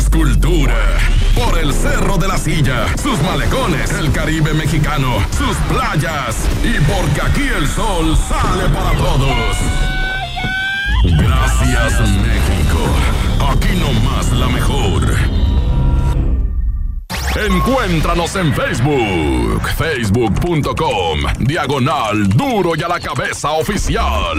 es cultura. Por el Cerro de la Silla, sus malecones, el Caribe mexicano, sus playas. Y porque aquí el sol sale para todos. Gracias, México. Aquí nomás la mejor. Encuéntranos en Facebook, facebook.com/Duro y a la Cabeza Oficial.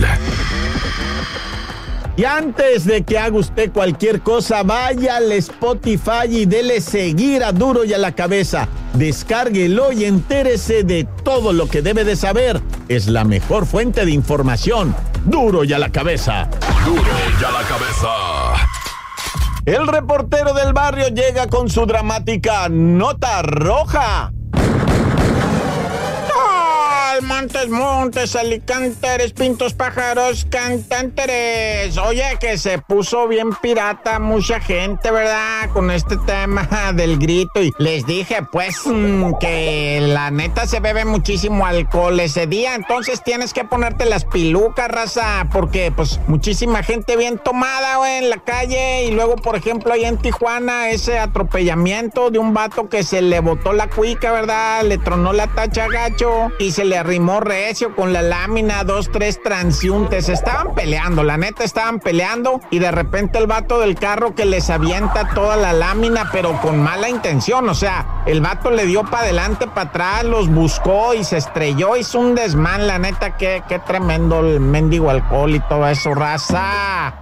Y antes de que haga usted cualquier cosa, vaya al Spotify y dele seguir a Duro y a la Cabeza. Descárguelo y entérese de todo lo que debe de saber. Es la mejor fuente de información. Duro y a la Cabeza. Duro y a la Cabeza. El reportero del barrio llega con su dramática nota roja. Montes, alicantes, pintos, pájaros, cantantes. Oye, que se puso bien pirata mucha gente, ¿verdad? Con este tema del grito. Y les dije, pues, que la neta se bebe muchísimo alcohol ese día. Entonces tienes que ponerte las pilucas, raza. Porque, pues, muchísima gente bien tomada, güey, en la calle. Y luego, por ejemplo, ahí en Tijuana, ese atropellamiento de un vato que se le botó la cuica, ¿verdad? Le tronó la tacha gacho y se le arrimó recio con la lámina, 2, 3 transeúntes. Estaban peleando, la neta estaban peleando, y de repente el vato del carro que les avienta toda la lámina, pero con mala intención. O sea, el vato le dio para adelante, para atrás, los buscó y se estrelló, hizo un desmán. La neta, qué tremendo el mendigo alcohol y todo eso, raza.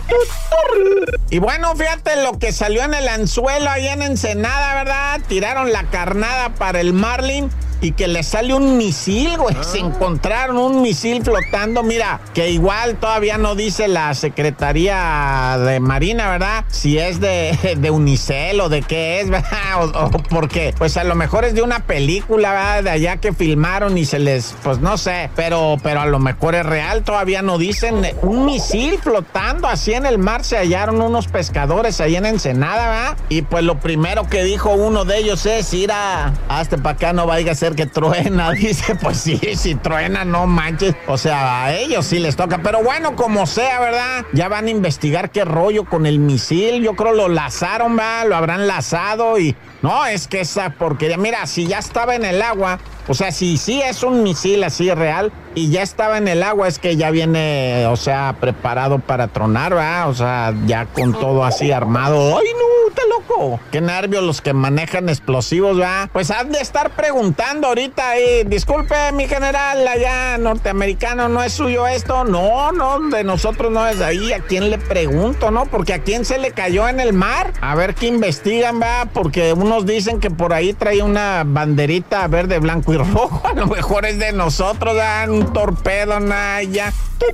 Y bueno, fíjate lo que salió en el anzuelo ahí en Ensenada, ¿verdad? Tiraron la carnada para el Marlin y que le sale un misil, güey. Se encontraron un misil flotando, mira, que igual todavía no dice la Secretaría de Marina, ¿verdad? Si es de Unicel o de qué es, ¿verdad? O porque, pues a lo mejor es de una película, ¿verdad? De allá que filmaron y se les, pues no sé, pero a lo mejor es real, todavía no dicen. Un misil flotando así en el mar, se hallaron unos pescadores ahí en Ensenada, ¿verdad? Y pues lo primero que dijo uno de ellos es, ir hasta para acá, no vaya a ser que truena. Dice, pues sí, si truena, no manches. O sea, a ellos sí les toca. Pero bueno, como sea, ¿verdad? Ya van a investigar qué rollo con el misil. Yo creo lo lazaron, ¿verdad? Lo habrán lazado y... No, es que esa porquería... Mira, si ya estaba en el agua... O sea, si sí es un misil así real y ya estaba en el agua, es que ya viene, o sea, preparado para tronar, ¿verdad? O sea, ya con todo así armado. ¡Ay, no! ¡Está loco! ¡Qué nervios los que manejan explosivos, ¿verdad? Pues han de estar preguntando ahorita ahí, disculpe, mi general, allá norteamericano, ¿no es suyo esto? No, de nosotros no es ahí. ¿A quién le pregunto, no? Porque ¿a quién se le cayó en el mar? A ver qué investigan, ¿verdad? Porque unos dicen que por ahí trae una banderita verde, blanco y rojo. A lo mejor es de nosotros, ¿verdad? Un torpedo, nada, ya.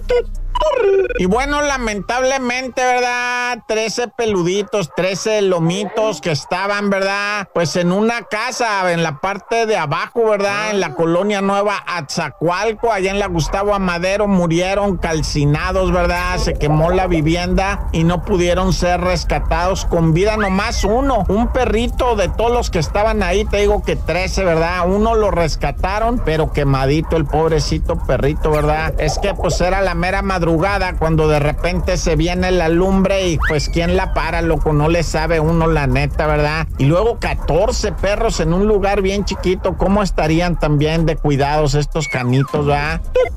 Y bueno, lamentablemente, ¿verdad? 13 peluditos, 13 lomitos que estaban, ¿verdad? Pues en una casa, en la parte de abajo, ¿verdad? En la colonia Nueva Atzacualco, allá en la Gustavo Amadero, murieron calcinados, ¿verdad? Se quemó la vivienda y no pudieron ser rescatados con vida, nomás uno, un perrito de todos los que estaban ahí, te digo que 13, ¿verdad? Uno lo rescataron, pero quemadito el pobrecito perrito, ¿verdad? Es que pues era la mera madrugada cuando de repente se viene la lumbre y pues ¿quién la para, loco? No le sabe uno la neta, ¿verdad? Y luego 14 perros en un lugar bien chiquito, ¿cómo estarían también de cuidados estos canitos, ¿verdad?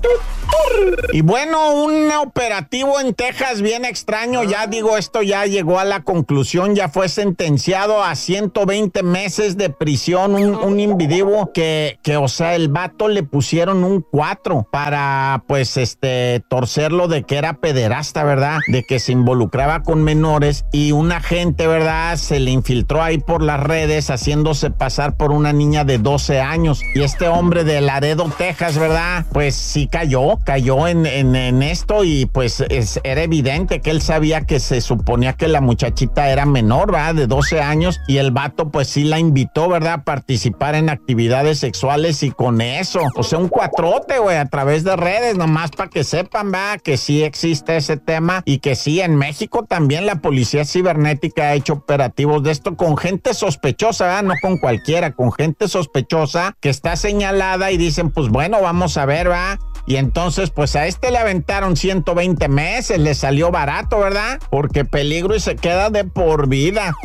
Y bueno, un operativo en Texas bien extraño, ya digo, esto ya llegó a la conclusión, ya fue sentenciado a 120 meses de prisión, un individuo que, o sea, el vato le pusieron un 4 para, pues, torcerlo de que era pederasta, ¿verdad? De que se involucraba con menores y un agente, ¿verdad? Se le infiltró ahí por las redes haciéndose pasar por una niña de 12 años. Y este hombre de Laredo, Texas, ¿verdad? Pues sí cayó en esto y pues era evidente que él sabía que se suponía que la muchachita era menor, ¿verdad? De 12 años y el vato pues sí la invitó, ¿verdad? A participar en actividades sexuales y con eso, o sea, un cuatrote, güey, a través de redes, nomás para que sepan, ¿verdad? Que sí existe ese tema y que sí, en México también la policía cibernética ha hecho operativos de esto con gente sospechosa, ¿verdad? No con cualquiera, con gente sospechosa que está señalada y dicen, pues bueno, vamos a ver, ¿verdad? Y entonces, pues a este le aventaron 120 meses, le salió barato, ¿verdad? Porque peligro y se queda de por vida.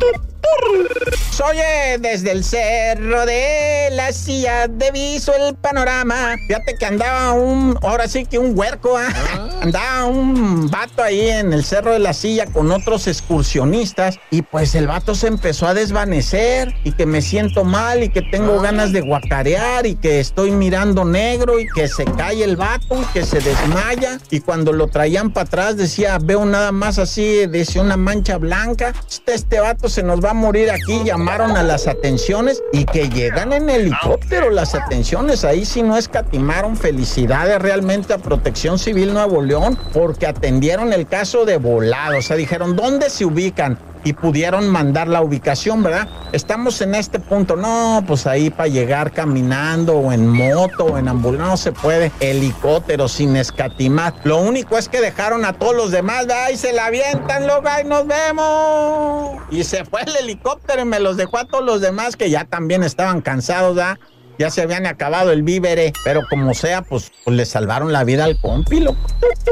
Oye, desde el cerro de la Silla diviso el panorama. Fíjate que andaba ahora sí que un huerco, ¿eh? Andaba un vato ahí en el cerro de la Silla con otros excursionistas y pues el vato se empezó a desvanecer y que me siento mal y que tengo ganas de guacarear y que estoy mirando negro y que se cae el vato y que se desmaya y cuando lo traían para atrás decía, veo nada más así, decía una mancha blanca, este vato se nos va a morir aquí. Llamaron a las atenciones y que llegan en helicóptero las atenciones, ahí sí no escatimaron. Felicidades realmente a Protección Civil Nuevo León porque atendieron el caso de volado, o sea, dijeron, ¿dónde se ubican? Y pudieron mandar la ubicación, ¿verdad? Estamos en este punto, no, pues ahí para llegar caminando o en moto o en ambulancia, no se puede, helicóptero sin escatimar. Lo único es que dejaron a todos los demás, ¿verdad? Y se la avientan, luego ahí nos vemos. Y se fue el helicóptero y me los dejó a todos los demás que ya también estaban cansados, ¿verdad? Ya se habían acabado el vívere, pero como sea, pues le salvaron la vida al compi, loco.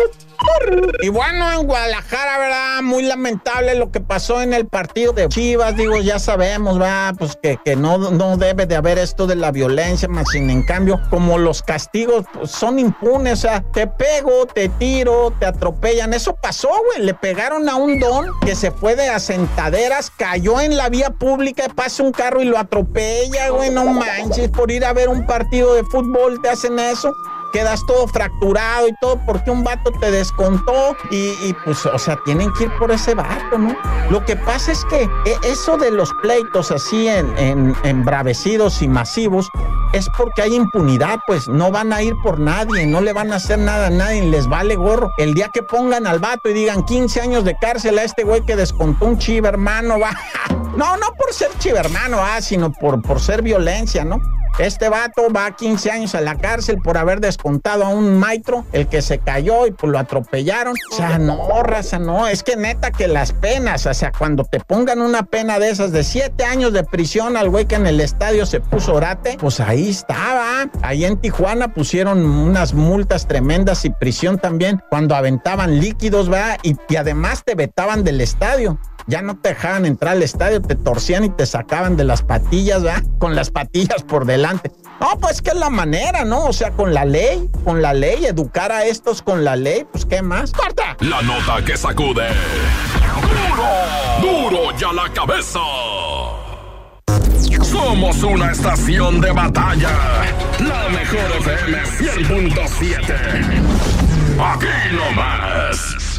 Y bueno, en Guadalajara, ¿verdad? Muy lamentable lo que pasó en el partido de Chivas, digo, ya sabemos, ¿verdad? Pues que no debe de haber esto de la violencia, más sin en cambio, como los castigos pues, son impunes, o sea, te pego, te tiro, te atropellan, eso pasó, güey, le pegaron a un don que se fue de asentaderas, cayó en la vía pública, pasa un carro y lo atropella, güey, no manches, por ir a ver un partido de fútbol te hacen eso. Quedas todo fracturado y todo porque un vato te descontó y pues, o sea, tienen que ir por ese vato, ¿no? Lo que pasa es que eso de los pleitos así embravecidos y masivos es porque hay impunidad, pues no van a ir por nadie, no le van a hacer nada a nadie, les vale gorro. El día que pongan al vato y digan 15 años de cárcel a este güey que descontó un chivermano, va. No por ser chivermano, sino por ser violencia, ¿no? Este vato va a 15 años a la cárcel por haber descontado a un maestro, el que se cayó y pues lo atropellaron. O sea, no, raza, no. Es que neta que las penas, o sea, cuando te pongan una pena de esas de 7 años de prisión al güey que en el estadio se puso orate, pues ahí estaba. Ahí en Tijuana pusieron unas multas tremendas y prisión también cuando aventaban líquidos, ¿verdad? Y además te vetaban del estadio. Ya no te dejaban entrar al estadio, te torcían y te sacaban de las patillas, ¿verdad? Con las patillas por delante. No, pues que es la manera, ¿no? O sea, con la ley, educar a estos con la ley, pues ¿qué más? ¡Corta! La nota que sacude. ¡Duro y a la cabeza! Somos una estación de batalla. La mejor FM 100.7. Aquí nomás.